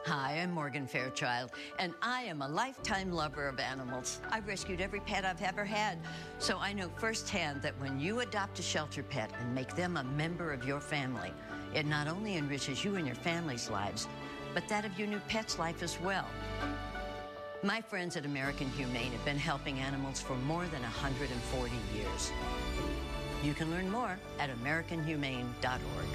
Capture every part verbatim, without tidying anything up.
Hi, I'm Morgan Fairchild, and I am a lifetime lover of animals. I've rescued every pet I've ever had, so I know firsthand that when you adopt a shelter pet and make them a member of your family, it not only enriches you and your family's lives, but that of your new pet's life as well. My friends at American Humane have been helping animals for more than one hundred forty years. You can learn more at american humane dot org.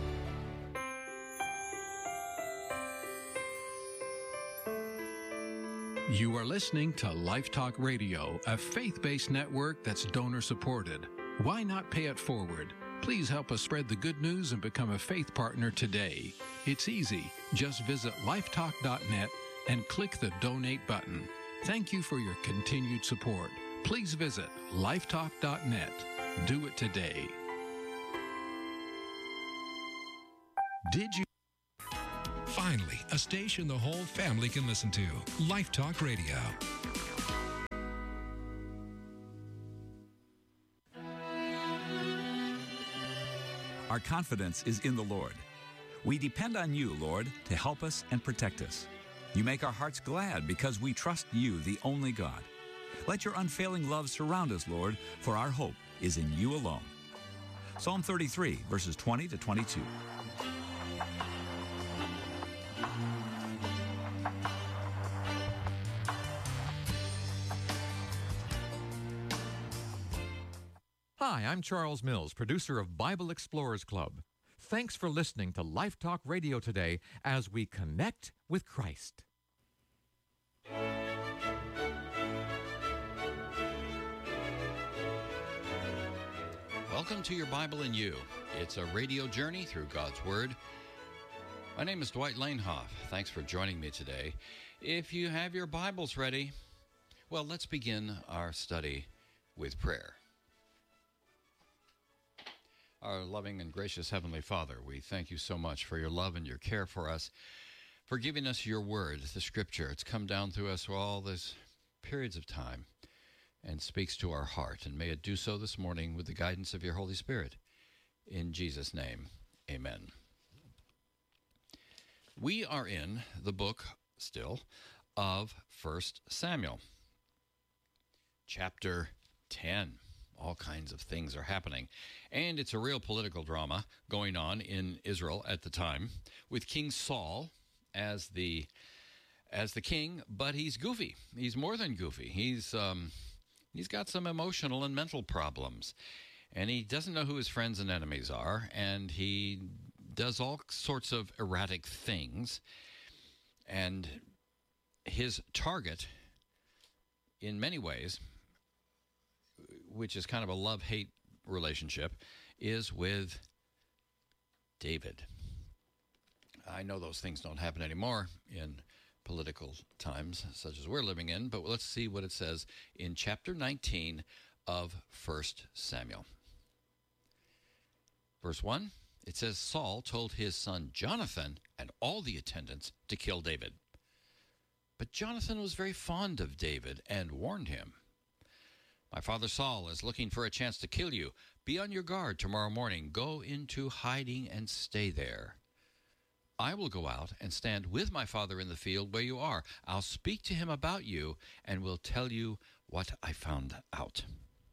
You are listening to Life Talk Radio, a faith-based network that's donor-supported. Why not pay it forward? Please help us spread the good news and become a faith partner today. It's easy. Just visit lifetalk dot net and click the donate button. Thank you for your continued support. Please visit lifetalk dot net. Do it today. Did you? Finally, a station the whole family can listen to. Life Talk Radio. Our confidence is in the Lord. We depend on you, Lord, to help us and protect us. You make our hearts glad because we trust you, the only God. Let your unfailing love surround us, Lord, for our hope is in you alone. Psalm thirty-three, verses twenty to twenty-two. Hi, I'm Charles Mills, producer of Bible Explorers Club. Thanks for listening to Life Talk Radio today as we connect with Christ. Welcome to Your Bible and You. It's a radio journey through God's Word. My name is Dwight Lanehoff. Thanks for joining me today. If you have your Bibles ready, well, let's begin our study with prayer. Our loving and gracious Heavenly Father, we thank you so much for your love and your care for us, for giving us your word, the Scripture. It's come down through us all these periods of time and speaks to our heart. And may it do so this morning with the guidance of your Holy Spirit. In Jesus' name, amen. We are in the book, still, of First Samuel, chapter ten. All kinds of things are happening. And it's a real political drama going on in Israel at the time with King Saul as the as the king, but he's goofy. He's more than goofy. He's um, he's got some emotional and mental problems. And he doesn't know who his friends and enemies are, and he does all sorts of erratic things. And his target, in many ways, which is kind of a love-hate relationship, is with David. I know those things don't happen anymore in political times such as we're living in, but let's see what it says in chapter nineteen of First Samuel. Verse one, it says, Saul told his son Jonathan and all the attendants to kill David. But Jonathan was very fond of David and warned him, my father Saul is looking for a chance to kill you. Be on your guard tomorrow morning. Go into hiding and stay there. I will go out and stand with my father in the field where you are. I'll speak to him about you and will tell you what I found out.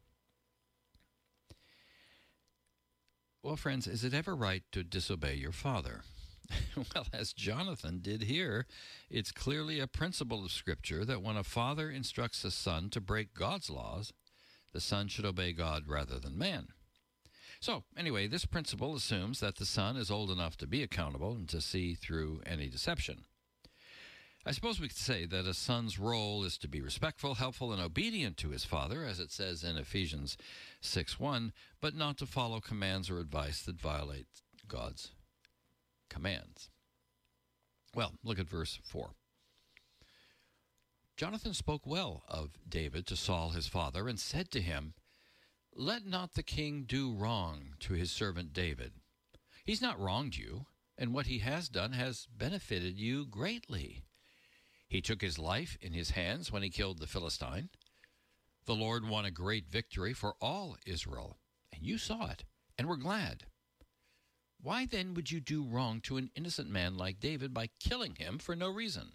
Well, friends, is it ever right to disobey your father? Well, as Jonathan did here, it's clearly a principle of Scripture that when a father instructs a son to break God's laws, the son should obey God rather than man. So, anyway, this principle assumes that the son is old enough to be accountable and to see through any deception. I suppose we could say that a son's role is to be respectful, helpful, and obedient to his father, as it says in Ephesians six one, but not to follow commands or advice that violate God's commands. Well, look at verse four. Jonathan spoke well of David to Saul his father and said to him, let not the king do wrong to his servant David. He's not wronged you, and what he has done has benefited you greatly. He took his life in his hands when he killed the Philistine. The Lord won a great victory for all Israel, and you saw it and were glad. Why then would you do wrong to an innocent man like David by killing him for no reason?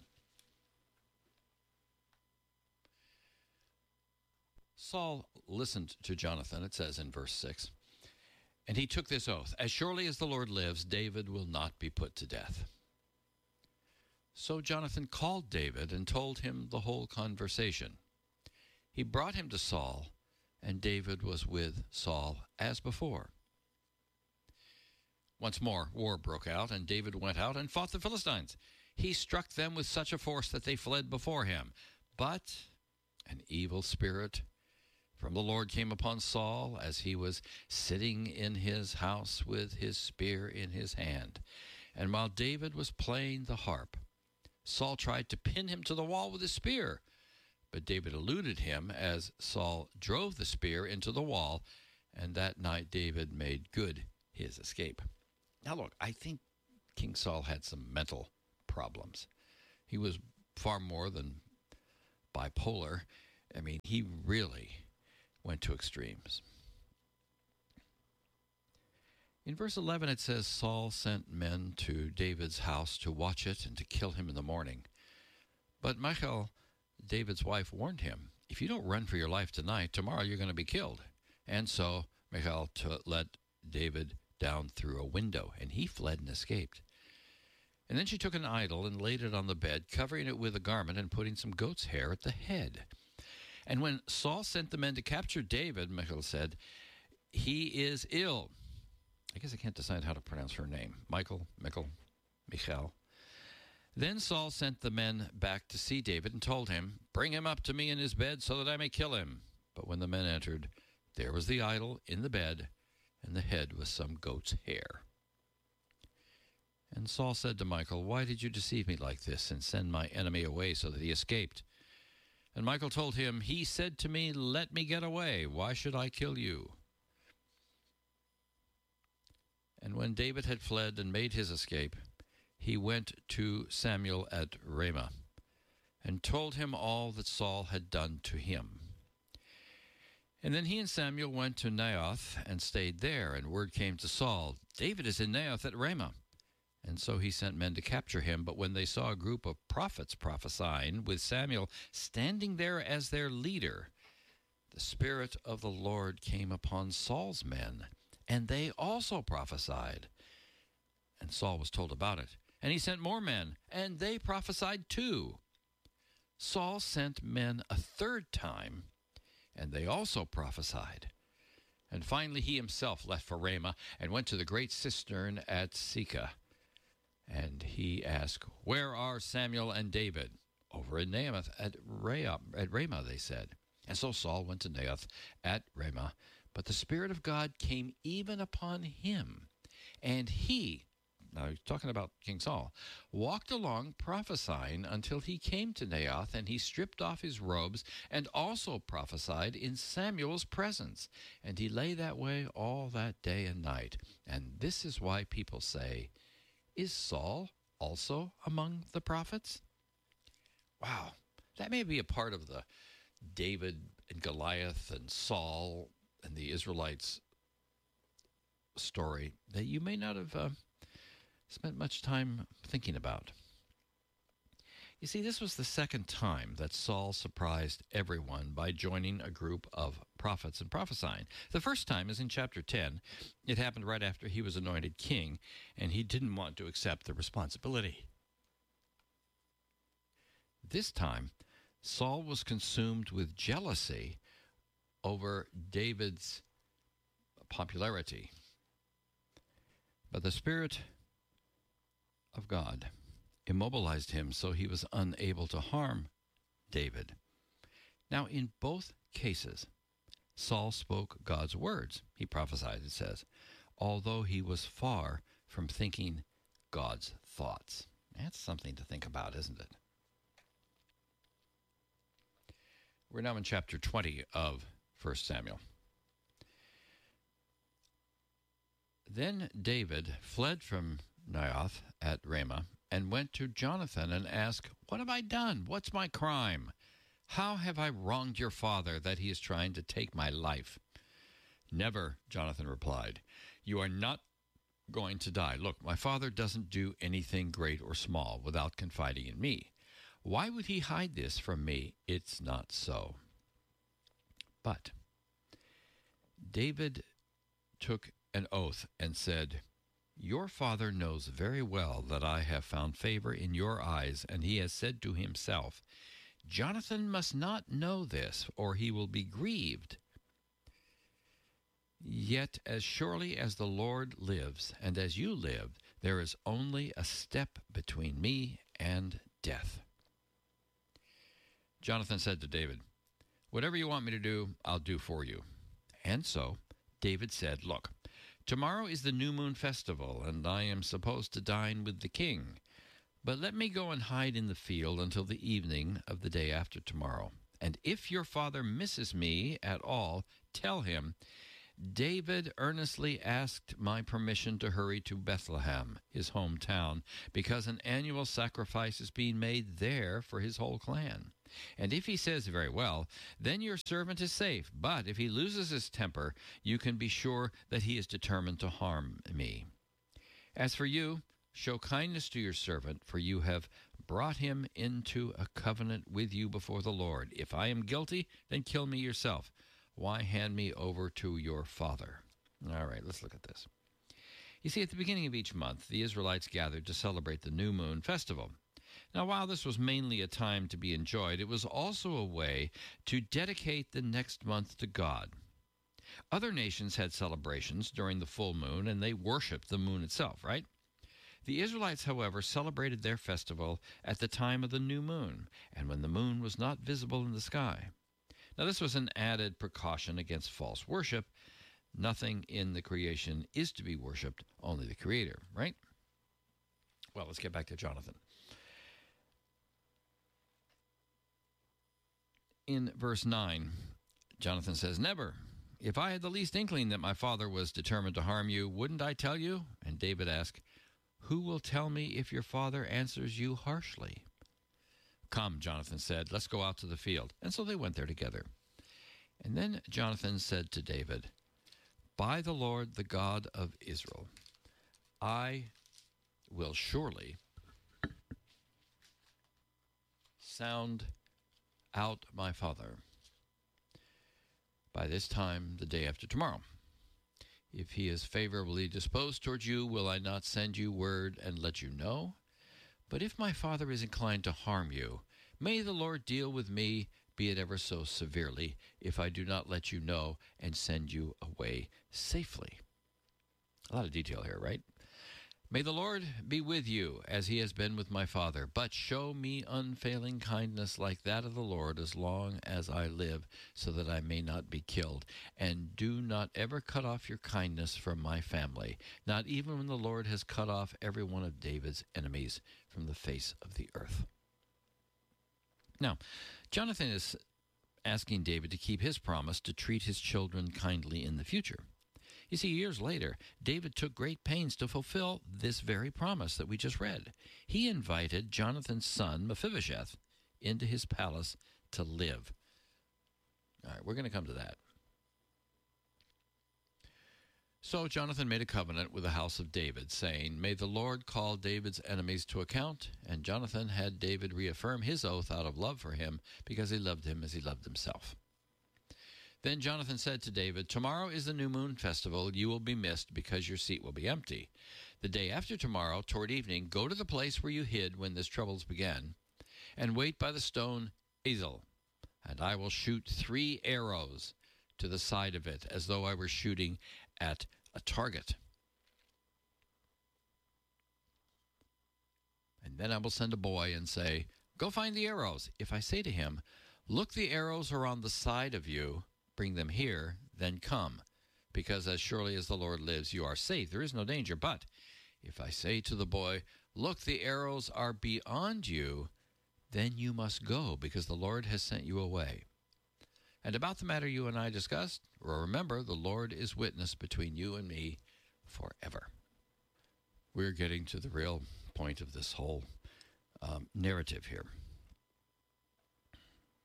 Saul listened to Jonathan, it says in verse six, and he took this oath, as surely as the Lord lives, David will not be put to death. So Jonathan called David and told him the whole conversation. He brought him to Saul, and David was with Saul as before. Once more, war broke out, and David went out and fought the Philistines. He struck them with such a force that they fled before him. But an evil spirit from the Lord came upon Saul as he was sitting in his house with his spear in his hand. And while David was playing the harp, Saul tried to pin him to the wall with his spear. But David eluded him as Saul drove the spear into the wall, and that night David made good his escape. Now look, I think King Saul had some mental problems. He was far more than bipolar. I mean, he really went to extremes. In verse eleven, it says, Saul sent men to David's house to watch it and to kill him in the morning. But Michal, David's wife, warned him, if you don't run for your life tonight, tomorrow you're going to be killed. And so Michal t- let David down through a window, and he fled and escaped. And then she took an idol and laid it on the bed, covering it with a garment and putting some goat's hair at the head. And when Saul sent the men to capture David, Michal said, he is ill. I guess I can't decide how to pronounce her name. Michael, Michal, Michal. Then Saul sent the men back to see David and told him, bring him up to me in his bed so that I may kill him. But when the men entered, there was the idol in the bed, and the head was some goat's hair. And Saul said to Michal, why did you deceive me like this and send my enemy away so that he escaped? And Michal told him, he said to me, let me get away. Why should I kill you? And when David had fled and made his escape, he went to Samuel at Ramah and told him all that Saul had done to him. And then he and Samuel went to Naioth and stayed there, and word came to Saul, David is in Naioth at Ramah. And so he sent men to capture him, but when they saw a group of prophets prophesying, with Samuel standing there as their leader, the Spirit of the Lord came upon Saul's men, and they also prophesied. And Saul was told about it, and he sent more men, and they prophesied too. Saul sent men a third time, and they also prophesied. And finally he himself left for Ramah and went to the great cistern at Sikah. And he asked, where are Samuel and David? Over in Naioth at Ramah, at Ramah, they said. And so Saul went to Naioth at Ramah, but the Spirit of God came even upon him. And he, now he's talking about King Saul, walked along prophesying until he came to Naioth, and he stripped off his robes and also prophesied in Samuel's presence. And he lay that way all that day and night. And this is why people say, is Saul also among the prophets? Wow, that may be a part of the David and Goliath and Saul and the Israelites story that you may not have uh, spent much time thinking about. You see, this was the second time that Saul surprised everyone by joining a group of prophets and prophesying. The first time is in chapter ten. It happened right after he was anointed king, and he didn't want to accept the responsibility. This time, Saul was consumed with jealousy over David's popularity. But the Spirit of God immobilized him so he was unable to harm David. Now, in both cases, Saul spoke God's words. He prophesied, it says, although he was far from thinking God's thoughts. That's something to think about, isn't it? We're now in chapter twenty of First Samuel. Then David fled from Naioth at Ramah and went to Jonathan and asked, what have I done? What's my crime? How have I wronged your father that he is trying to take my life? Never, Jonathan replied. You are not going to die. Look, my father doesn't do anything great or small without confiding in me. Why would he hide this from me? It's not so. But David took an oath and said, your father knows very well that I have found favor in your eyes, and he has said to himself, Jonathan must not know this, or he will be grieved. Yet as surely as the Lord lives, and as you live, there is only a step between me and death. Jonathan said to David, whatever you want me to do, I'll do for you. And so David said, look, tomorrow is the new moon festival, and I am supposed to dine with the king. But let me go and hide in the field until the evening of the day after tomorrow. And if your father misses me at all, tell him, David earnestly asked my permission to hurry to Bethlehem, his hometown, because an annual sacrifice is being made there for his whole clan. And if he says, very well, then your servant is safe. But if he loses his temper, you can be sure that he is determined to harm me. As for you, show kindness to your servant, for you have brought him into a covenant with you before the Lord. If I am guilty, then kill me yourself. Why hand me over to your father? All right, let's look at this. You see, at the beginning of each month, the Israelites gathered to celebrate the new moon festival. Now, while this was mainly a time to be enjoyed, it was also a way to dedicate the next month to God. Other nations had celebrations during the full moon, and they worshiped the moon itself, right? The Israelites, however, celebrated their festival at the time of the new moon, and when the moon was not visible in the sky. Now, this was an added precaution against false worship. Nothing in the creation is to be worshipped, only the Creator, right? Well, let's get back to Jonathan. In verse nine, Jonathan says, never. If I had the least inkling that my father was determined to harm you, wouldn't I tell you? And David asked, who will tell me if your father answers you harshly? Come, Jonathan said, let's go out to the field. And so they went there together. And then Jonathan said to David, by the Lord, the God of Israel, I will surely sound out my father by this time the day after tomorrow. If he is favorably disposed towards you, will I not send you word and let you know? But if my father is inclined to harm you, may the Lord deal with me, be it ever so severely, if I do not let you know and send you away safely. A lot of detail here, right? May the Lord be with you, as he has been with my father, but show me unfailing kindness like that of the Lord as long as I live, so that I may not be killed. And do not ever cut off your kindness from my family, not even when the Lord has cut off every one of David's enemies from the face of the earth. Now, Jonathan is asking David to keep his promise to treat his children kindly in the future. You see, years later, David took great pains to fulfill this very promise that we just read. He invited Jonathan's son, Mephibosheth, into his palace to live. All right, we're going to come to that. So Jonathan made a covenant with the house of David, saying, may the Lord call David's enemies to account. And Jonathan had David reaffirm his oath out of love for him, because he loved him as he loved himself. Then Jonathan said to David, tomorrow is the new moon festival. You will be missed because your seat will be empty. The day after tomorrow, toward evening, go to the place where you hid when this troubles began, and wait by the stone Ezel, and I will shoot three arrows to the side of it, as though I were shooting at a target. And then I will send a boy and say, go find the arrows. If I say to him, look, the arrows are on the side of you, bring them here, then come, because as surely as the Lord lives, you are safe. There is no danger. But if I say to the boy, look, the arrows are beyond you, then you must go, because the Lord has sent you away. And about the matter you and I discussed, remember, the Lord is witness between you and me forever. We're getting to the real point of this whole um, narrative here.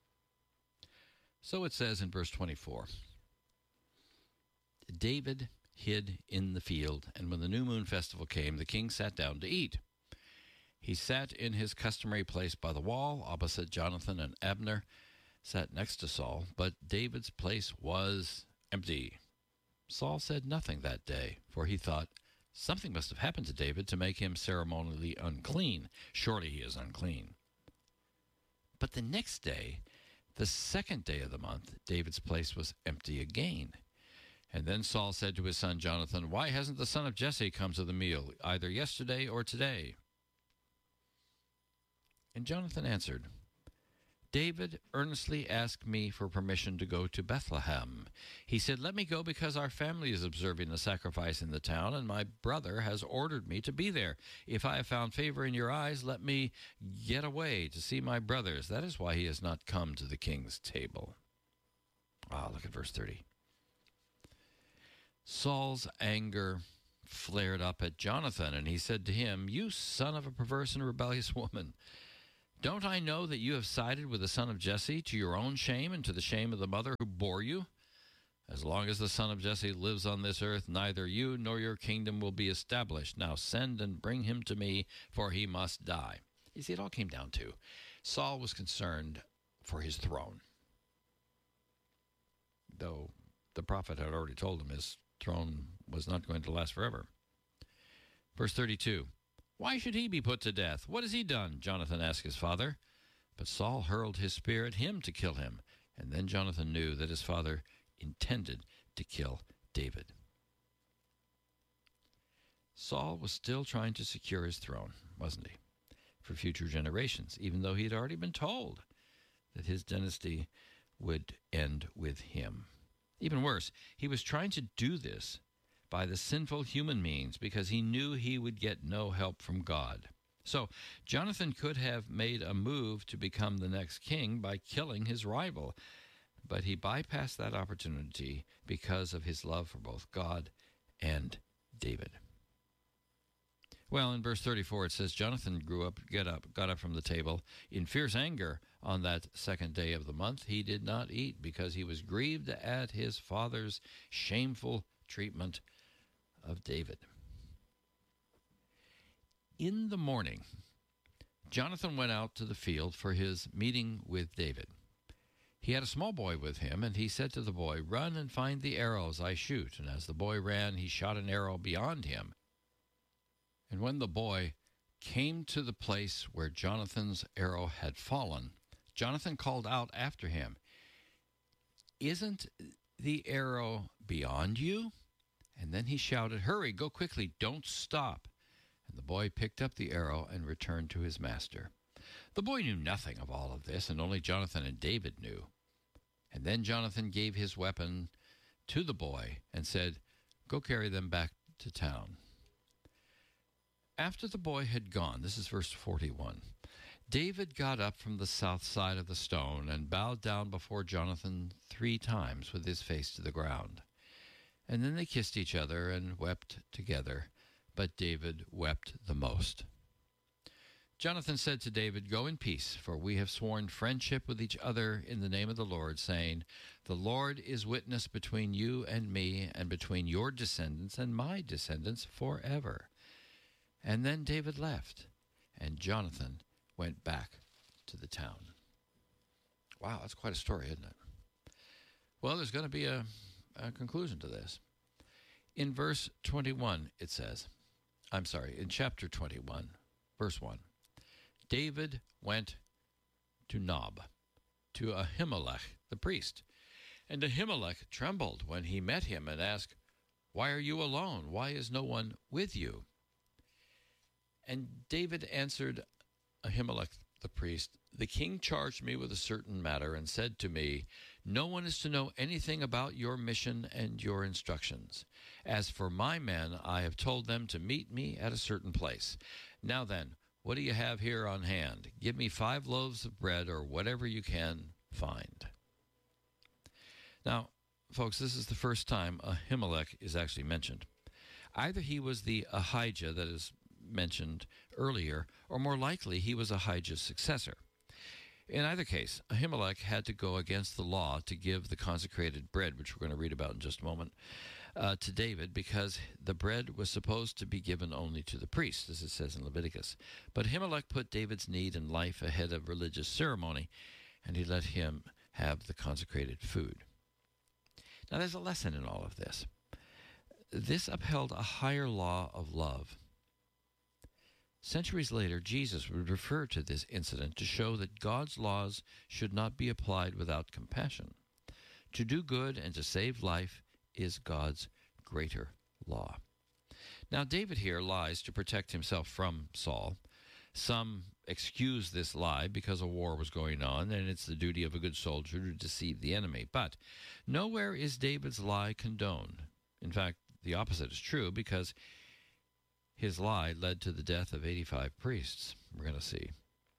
So it says in verse twenty-four, David hid in the field, and when the new moon festival came, the king sat down to eat. He sat in his customary place by the wall, opposite Jonathan, and Abner sat next to Saul, but David's place was empty. Saul said nothing that day, for he thought, something must have happened to David to make him ceremonially unclean. Surely he is unclean. But the next day, the second day of the month, David's place was empty again. And then Saul said to his son Jonathan, why hasn't the son of Jesse come to the meal, either yesterday or today? And Jonathan answered, David earnestly asked me for permission to go to Bethlehem. He said, let me go because our family is observing a sacrifice in the town, and my brother has ordered me to be there. If I have found favor in your eyes, let me get away to see my brothers. That is why he has not come to the king's table. Ah, look at verse thirty. Saul's anger flared up at Jonathan, and he said to him, you son of a perverse and rebellious woman, don't I know that you have sided with the son of Jesse to your own shame and to the shame of the mother who bore you? As long as the son of Jesse lives on this earth, neither you nor your kingdom will be established. Now send and bring him to me, for he must die. You see, it all came down to Saul was concerned for his throne, though the prophet had already told him his throne was not going to last forever. Verse thirty-two. Why should he be put to death? What has he done? Jonathan asked his father. But Saul hurled his spear at him to kill him. And then Jonathan knew that his father intended to kill David. Saul was still trying to secure his throne, wasn't he, for future generations, even though he had already been told that his dynasty would end with him. Even worse, he was trying to do this by the sinful human means because he knew he would get no help from God. So Jonathan could have made a move to become the next king by killing his rival, but he bypassed that opportunity because of his love for both God and David. Well, in verse thirty-four, it says, Jonathan grew up, get up, got up from the table in fierce anger on that second day of the month. He did not eat because he was grieved at his father's shameful treatment of David. In the morning, Jonathan went out to the field for his meeting with David. He had a small boy with him, and he said to the boy, run and find the arrows I shoot. And as the boy ran, he shot an arrow beyond him. And when the boy came to the place where Jonathan's arrow had fallen, Jonathan called out after him, isn't the arrow beyond you? And then he shouted, hurry, go quickly, don't stop. And the boy picked up the arrow and returned to his master. The boy knew nothing of all of this, and only Jonathan and David knew. And then Jonathan gave his weapon to the boy and said, go carry them back to town. After the boy had gone, this is verse forty-one, David got up from the south side of the stone and bowed down before Jonathan three times with his face to the ground. And then they kissed each other and wept together, but David wept the most. Jonathan said to David, go in peace, for we have sworn friendship with each other in the name of the Lord, saying, the Lord is witness between you and me, and between your descendants and my descendants forever. And then David left, and Jonathan went back to the town. Wow, that's quite a story, isn't it? Well, there's going to be a, a conclusion to this. In verse twenty-one, it says, I'm sorry, in chapter twenty-one, verse one, David went to Nob, to Ahimelech the priest. And Ahimelech trembled when he met him and asked, why are you alone? Why is no one with you? And David answered Ahimelech the priest, the king charged me with a certain matter and said to me, no one is to know anything about your mission and your instructions. As for my men, I have told them to meet me at a certain place. Now then, what do you have here on hand? Give me five loaves of bread or whatever you can find. Now, folks, this is the first time Ahimelech is actually mentioned. Either he was the Ahijah that is mentioned earlier, or more likely he was Ahijah's successor. In either case, Ahimelech had to go against the law to give the consecrated bread, which we're going to read about in just a moment. uh, to David because the bread was supposed to be given only to the priests, as it says in Leviticus. But Ahimelech put David's need and life ahead of religious ceremony, and he let him have the consecrated food. Now, there's a lesson in all of this. This upheld a higher law of love. Centuries later, Jesus would refer to this incident to show that God's laws should not be applied without compassion. To do good and to save life is God's greater law. Now, David here lies to protect himself from Saul. Some excuse this lie because a war was going on, and it's the duty of a good soldier to deceive the enemy. But nowhere is David's lie condoned. In fact, the opposite is true, because his lie led to the death of eighty-five priests. We're going to see.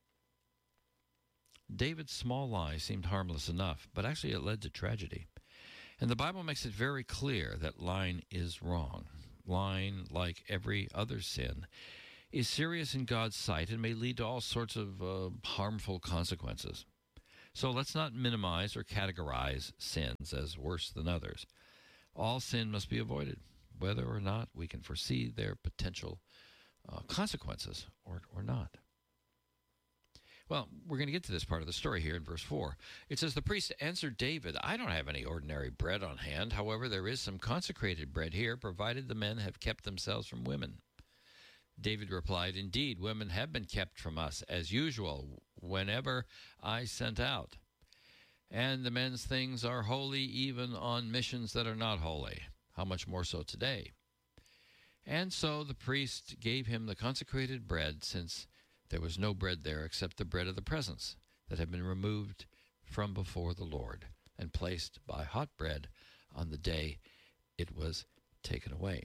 David's small lie seemed harmless enough, but actually it led to tragedy. And the Bible makes it very clear that lying is wrong. Lying, like every other sin, is serious in God's sight and may lead to all sorts of uh, harmful consequences. So let's not minimize or categorize sins as worse than others. All sin must be avoided, whether or not we can foresee their potential uh, consequences or, or not. Well, we're going to get to this part of the story here in verse four. It says, the priest answered David, I don't have any ordinary bread on hand. However, there is some consecrated bread here, provided the men have kept themselves from women. David replied, indeed, women have been kept from us, as usual, whenever I sent out. And the men's things are holy even on missions that are not holy. How much more so today? And so the priest gave him the consecrated bread, since there was no bread there except the bread of the presence that had been removed from before the Lord and placed by hot bread on the day it was taken away.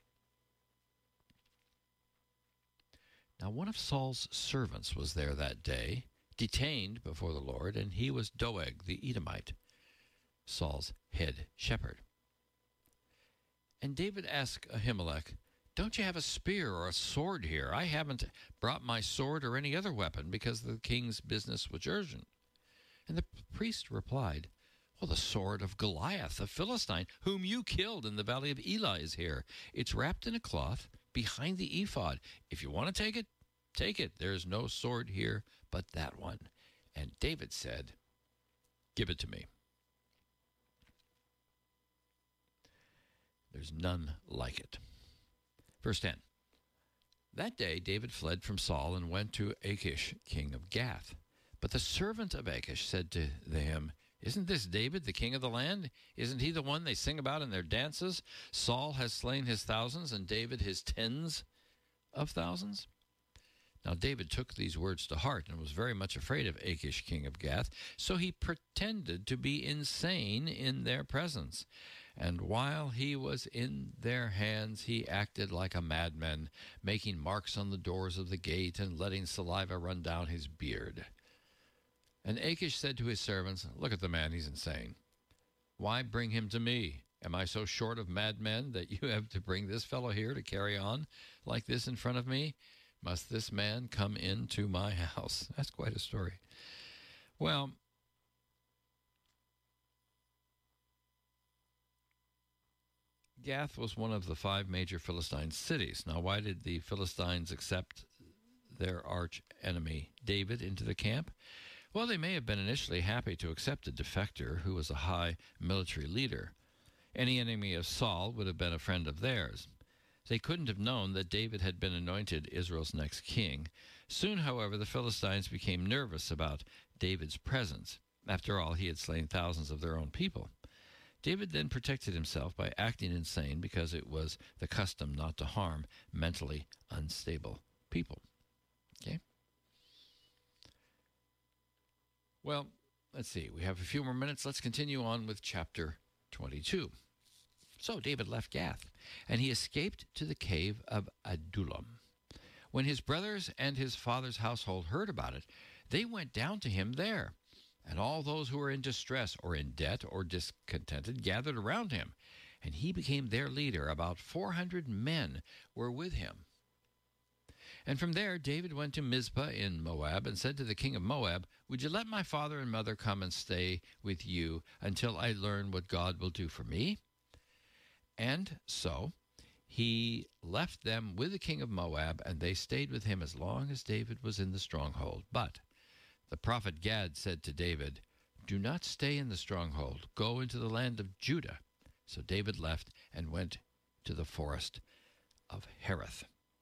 Now one of Saul's servants was there that day, detained before the Lord, and he was Doeg the Edomite, Saul's head shepherd. And David asked Ahimelech, don't you have a spear or a sword here? I haven't brought my sword or any other weapon because the king's business was urgent. And the priest replied, well, the sword of Goliath, the Philistine, whom you killed in the valley of Elah, is here. It's wrapped in a cloth behind the ephod. If you want to take it, take it. There is no sword here but that one. And David said, give it to me. There's none like it. Verse ten. That day David fled from Saul and went to Achish, king of Gath. But the servant of Achish said to him, isn't this David, the king of the land? Isn't he the one they sing about in their dances? Saul has slain his thousands, and David his tens of thousands. Now David took these words to heart and was very much afraid of Achish, king of Gath. So he pretended to be insane in their presence. And while he was in their hands, he acted like a madman, making marks on the doors of the gate and letting saliva run down his beard. And Achish said to his servants, look at the man, he's insane. Why bring him to me? Am I so short of madmen that you have to bring this fellow here to carry on like this in front of me? Must this man come into my house? That's quite a story. Well, Gath was one of the five major Philistine cities. Now, why did the Philistines accept their arch enemy David into the camp? Well, they may have been initially happy to accept a defector who was a high military leader. Any enemy of Saul would have been a friend of theirs. They couldn't have known that David had been anointed Israel's next king. Soon, however, the Philistines became nervous about David's presence. After all, he had slain thousands of their own people. David then protected himself by acting insane because it was the custom not to harm mentally unstable people. Okay? Well, let's see. We have a few more minutes. Let's continue on with chapter twenty-two. So David left Gath, and he escaped to the cave of Adullam. When his brothers and his father's household heard about it, they went down to him there. And all those who were in distress or in debt or discontented gathered around him, and he became their leader. About four hundred men were with him. And from there David went to Mizpah in Moab and said to the king of Moab, would you let my father and mother come and stay with you until I learn what God will do for me? And so he left them with the king of Moab, and they stayed with him as long as David was in the stronghold. But the prophet Gad said to David, "Do not stay in the stronghold. Go into the land of Judah." So David left and went to the forest of Hereth.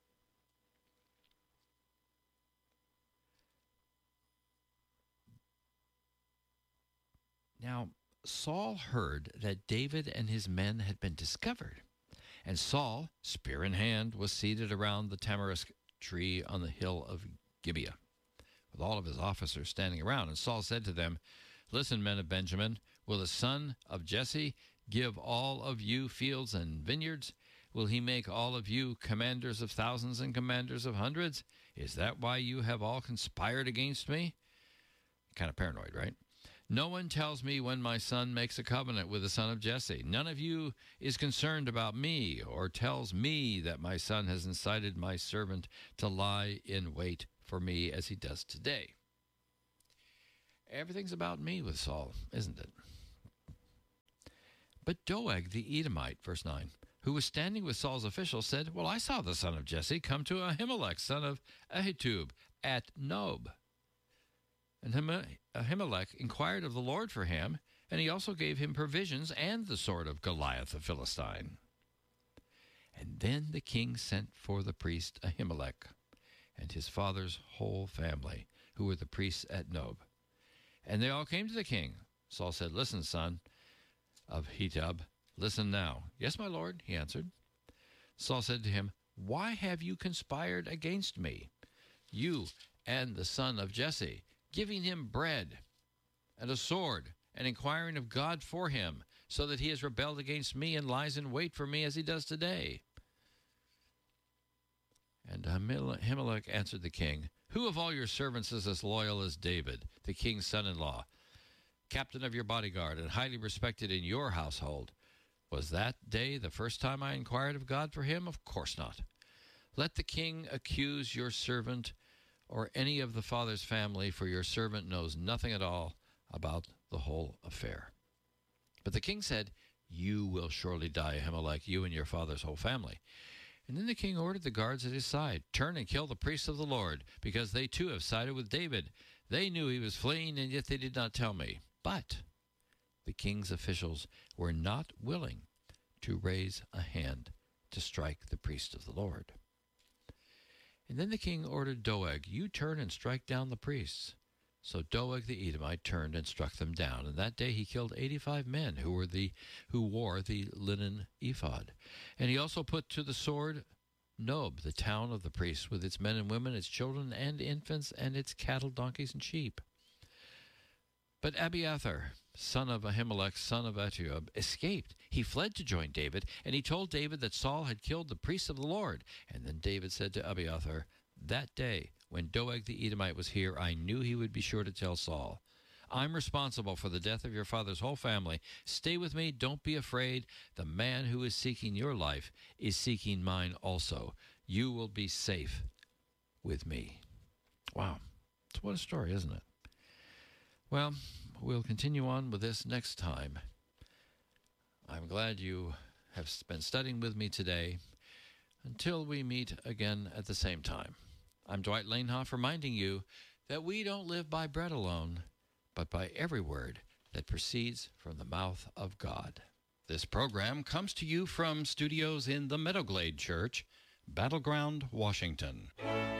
Now, Saul heard that David and his men had been discovered, and Saul, spear in hand, was seated around the tamarisk tree on the hill of Gibeah, with all of his officers standing around. And Saul said to them, "Listen, men of Benjamin, will the son of Jesse give all of you fields and vineyards? Will he make all of you commanders of thousands and commanders of hundreds? Is that why you have all conspired against me?" Kind of paranoid, right? "No one tells me when my son makes a covenant with the son of Jesse. None of you is concerned about me or tells me that my son has incited my servant to lie in wait for me as he does today." Everything's about me with Saul, isn't it? But Doeg the Edomite, verse nine, who was standing with Saul's officials, said, "Well, I saw the son of Jesse come to Ahimelech, son of Ahitub, at Nob. And Ahimelech inquired of the Lord for him, and he also gave him provisions and the sword of Goliath the Philistine." And then the king sent for the priest Ahimelech and his father's whole family, who were the priests at Nob. And they all came to the king. Saul said, "Listen, son of Ahitub, listen now." "Yes, my lord," he answered. Saul said to him, "Why have you conspired against me, you and the son of Jesse, giving him bread and a sword, and inquiring of God for him, so that he has rebelled against me and lies in wait for me as he does today?" And Ahimelech answered the king, "Who of all your servants is as loyal as David, the king's son-in-law, captain of your bodyguard, and highly respected in your household? Was that day the first time I inquired of God for him? Of course not. Let the king accuse your servant or any of the father's family, for your servant knows nothing at all about the whole affair." But the king said, "You will surely die, Ahimelech, you and your father's whole family." And then the king ordered the guards at his side, "Turn and kill the priests of the Lord, because they too have sided with David. They knew he was fleeing, and yet they did not tell me." But the king's officials were not willing to raise a hand to strike the priests of the Lord. And then the king ordered Doeg, "You turn and strike down the priests." So Doeg the Edomite turned and struck them down, and that day he killed eighty-five men who were the who wore the linen ephod. And he also put to the sword Nob, the town of the priests, with its men and women, its children and infants, and its cattle, donkeys, and sheep. But Abiathar, son of Ahimelech, son of Ahitub, escaped. He fled to join David, and he told David that Saul had killed the priests of the Lord. And then David said to Abiathar, "That day, when Doeg the Edomite was here, I knew he would be sure to tell Saul. I'm responsible for the death of your father's whole family. Stay with me. Don't be afraid. The man who is seeking your life is seeking mine also. You will be safe with me." Wow. What a story, isn't it? Well, we'll continue on with this next time. I'm glad you have been studying with me today. Until we meet again at the same time, I'm Dwight Lanehoff, reminding you that we don't live by bread alone, but by every word that proceeds from the mouth of God. This program comes to you from studios in the Meadowglade Church, Battleground, Washington.